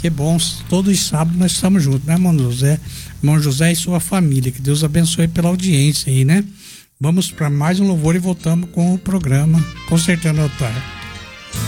Que bom, todos os sábados nós estamos juntos, né, irmão José? Irmão José e sua família, que Deus abençoe pela audiência aí, né? Vamos para mais um louvor e voltamos com o programa Consertando o Altar.